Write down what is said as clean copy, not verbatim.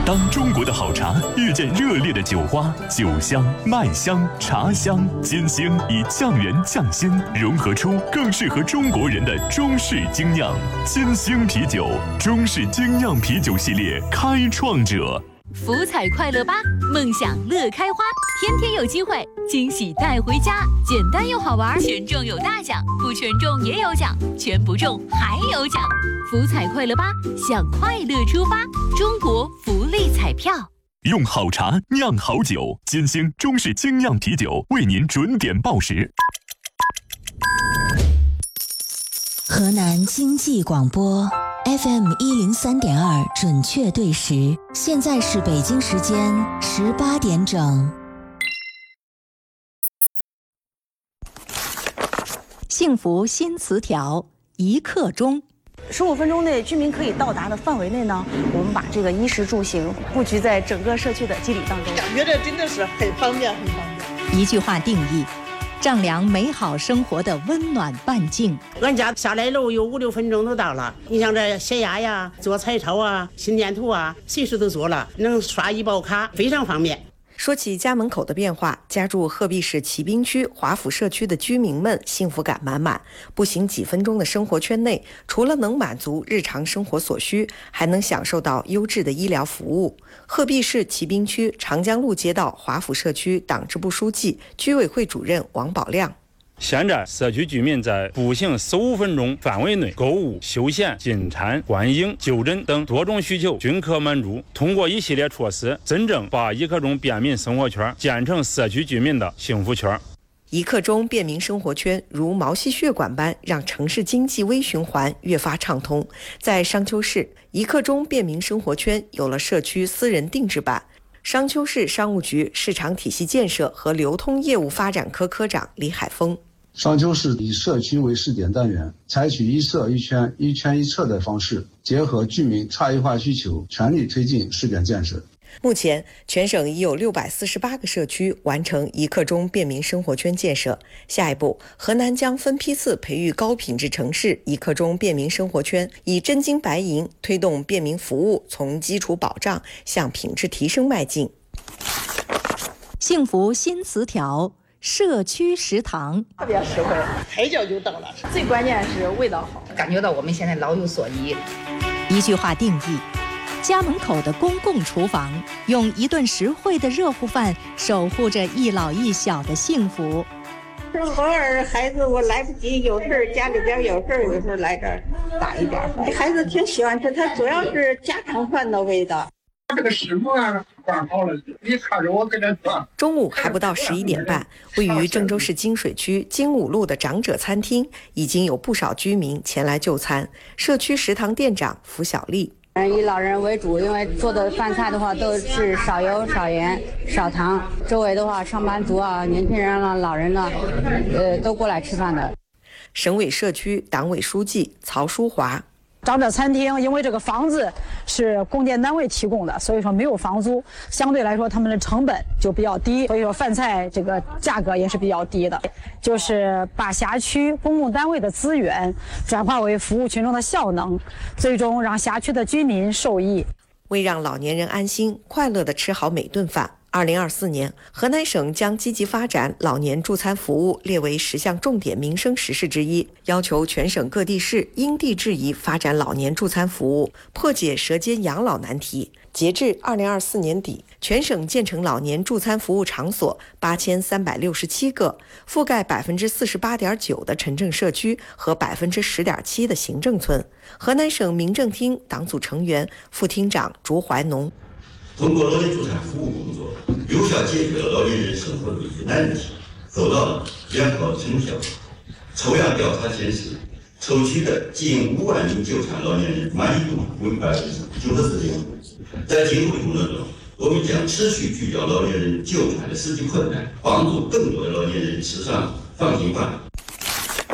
当中国的好茶遇见热烈的酒花，酒香、麦香、茶香、金星以匠人匠心融合出更适合中国人的中式精酿。金星啤酒，中式精酿啤酒系列开创者。 福彩快乐吧，梦想乐开花，天天有机会，惊喜带回家，简单又好玩，全中有大奖，不全中也有奖，全不中还有奖。福彩快乐吧，向快乐出发，中国福利彩票。 用好茶酿好酒，金星中式精酿啤酒为您准点报时。 河南经济广播 FM 103.2准确对时，现在是北京时间18点整。 幸福新词条，1刻钟。 15分钟内居民可以到达的范围内呢，我们把这个衣食住行布局在整个社区的基础当中。 感觉这真的是很方便，很方便。 一句话定义：丈量美好生活的温暖半径。 俺家下来路有5、6分钟就到了。你像这洗牙呀、做彩超啊、心电图啊，随时都做了，能刷医保卡，非常方便。 说起家门口的变化，家住鹤壁市骑兵区华府社区的居民们幸福感满满。步行几分钟的生活圈内，除了能满足日常生活所需，还能享受到优质的医疗服务。鹤壁市骑兵区长江路街道华府社区党支部书记、居委会主任王宝亮。 现在社区居民在步行15分钟范围内购物、休闲、进餐、观影、就诊等多种需求均可满足。通过一系列措施，真正把1刻钟便民生活圈建成社区居民的幸福圈。 1刻钟便民生活圈如毛细血管般，让城市经济微循环越发畅通。在商丘市，1刻钟便民生活圈有了社区私人定制版。商丘市商务局市场体系建设和流通业务发展科科长李海峰。 商丘市以社区为试点单元，采取一社一圈、一圈一策的方式，结合居民差异化需求，全力推进试点建设。 目前，全省已有648个社区完成1刻钟便民生活圈建设。下一步，河南将分批次培育高品质城市1刻钟便民生活圈，以真金白银推动便民服务从基础保障向品质提升迈进。 幸福新词条，社区食堂特别实惠，抬脚就到了。 最关键是味道好， 感觉到我们现在老有所依。 一句话定义：家门口的公共厨房，用一顿实惠的热乎饭守护着一老一小的幸福。 偶尔孩子我来不及，有事儿家里边有事儿，有时候来这儿打一点。孩子挺喜欢吃，它主要是家常饭的味道。 这个师傅啊，办好了，你看着我给他做。 中午还不到11点半，位于郑州市金水区金武路的长者餐厅已经有不少居民前来就餐。社区食堂店长符小丽。 以老人为主，因为做的饭菜的话都是少油、少盐、少糖。周围的话，上班族啊、年轻人啊、老人啊，都过来吃饭的。 省委社区党委书记曹淑华。 长者餐厅因为这个房子是公建单位提供的，所以说没有房租，相对来说他们的成本就比较低，所以说饭菜这个价格也是比较低的。就是把辖区公共单位的资源转化为服务群众的效能，最终让辖区的居民受益。 为让老年人安心快乐地吃好每顿饭，2024年，河南省将积极发展老年助餐服务列为10项重点民生实事之一，要求全省各地市因地制宜发展老年助餐服务，破解舌尖养老难题。截至2024年底，全省建成老年助餐服务场所8367个，覆盖48.9%的城镇社区和10.7%的行政村。河南省民政厅党组成员、副厅长卓怀农。 通过老年助餐服务工作，有效解决了老年人生活的一些难题，做到了良好成效。抽样调查显示，抽取的近5万名就餐老年人满意度为94.5%。在今后工作中，我们将持续聚焦老年人就餐的实际困难，帮助更多的老年人吃上放心饭。